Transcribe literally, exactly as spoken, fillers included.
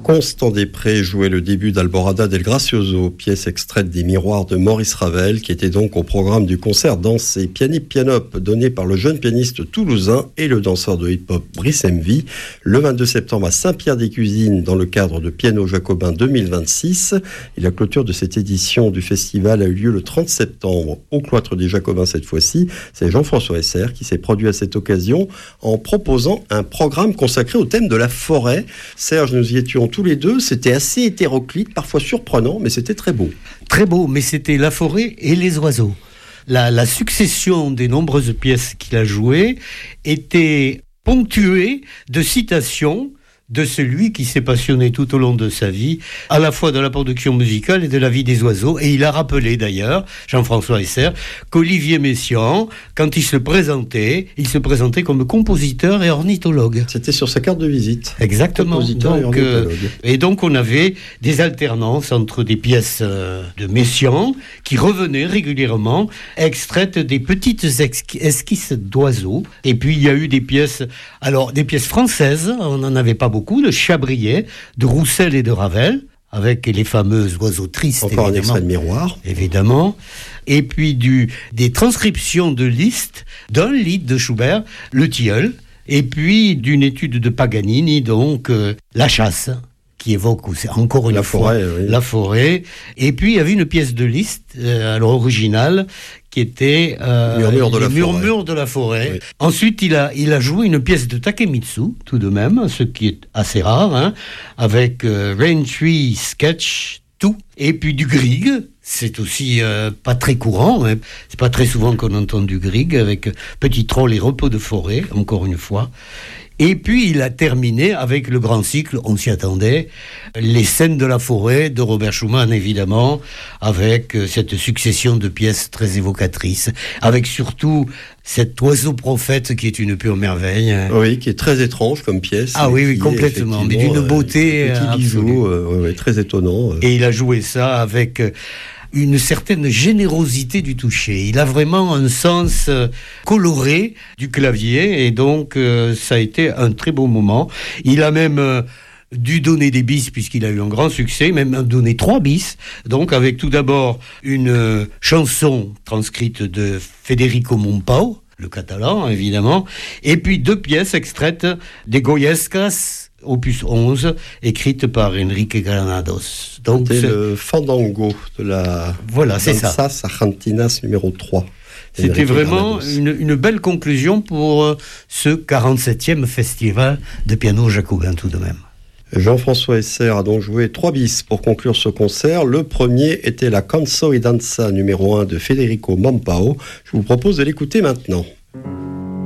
Constant Després jouait le début d'Alborada del Gracioso, pièce extraite des Miroirs de Maurice Ravel, qui était donc au programme du concert dansé Piani Pianop, donné par le jeune pianiste toulousain et le danseur de hip-hop Brice Envy, le vingt-deux septembre à Saint-Pierre-des-Cuisines, dans le cadre de Piano Jacobin deux mille vingt-six. Et la clôture de cette édition du festival a eu lieu le trente septembre, au Cloître des Jacobins cette fois-ci. C'est Jean-François Esser qui s'est produit à cette occasion en proposant un programme consacré au thème de la forêt. Serge, nous y étions tous les deux, c'était assez hétéroclite, parfois surprenant, mais c'était très beau. Très beau, mais c'était la forêt et les oiseaux. La, la succession des nombreuses pièces qu'il a jouées était ponctuée de citations de celui qui s'est passionné tout au long de sa vie, à la fois de la production musicale et de la vie des oiseaux. Et il a rappelé d'ailleurs, Jean-François Esser, qu'Olivier Messiaen, quand il se présentait, il se présentait comme compositeur et ornithologue. C'était sur sa carte de visite. Exactement. Compositeur donc, et ornithologue. Euh, et donc on avait des alternances entre des pièces euh, de Messiaen qui revenaient régulièrement, extraites des petites esqu- esquisses d'oiseaux. Et puis il y a eu des pièces, alors des pièces françaises, on n'en avait pas beaucoup, de Chabrier, de Roussel et de Ravel, avec les fameux oiseaux tristes. Encore un extrait de Miroir. Évidemment. Et puis du, des transcriptions de Liszt, d'un lied de Schubert, Le Tilleul, et puis d'une étude de Paganini, donc euh, La Chasse, qui évoque aussi, encore une la fois forêt, oui. la forêt. Et puis il y avait une pièce de Liszt, euh, alors originale, qui était euh, Murmure de les la murmures forêt. de la forêt. Oui. Ensuite, il a, il a joué une pièce de Takemitsu, tout de même, ce qui est assez rare, hein, avec euh, Rain Tree Sketch, tout, et puis du Grieg. C'est aussi euh, pas très courant, hein. C'est pas très souvent qu'on entend du Grieg, avec Petit Troll et Repos de forêt, encore une fois. Et puis il a terminé avec le grand cycle, on s'y attendait, les scènes de la forêt de Robert Schumann, évidemment, avec cette succession de pièces très évocatrices, avec surtout cet oiseau prophète qui est une pure merveille. Oui, qui est très étrange comme pièce. Ah oui, oui, qui complètement, est mais d'une beauté euh, petit bijou, euh, ouais, ouais, très étonnant. Et il a joué ça avec une certaine générosité du toucher. Il a vraiment un sens euh, coloré du clavier, et donc euh, ça a été un très beau moment. Il a même euh, dû donner des bis, puisqu'il a eu un grand succès, même donné trois bis, donc avec tout d'abord une euh, chanson transcrite de Federico Mompau, le catalan évidemment, et puis deux pièces extraites des Goyescas, opus onze, écrite par Enrique Granados. Donc C'était c'est le Fandango de la voilà, c'est ça. Danzas Argentinas numéro trois. C'était Enrique vraiment Granados. une, une belle conclusion pour euh, ce quarante-septième festival de piano jacobin tout de même. Jean-François Esser a donc joué trois bis pour conclure ce concert. Le premier était la Canso e Danza numéro un de Federico Mompau. Je vous propose de l'écouter maintenant.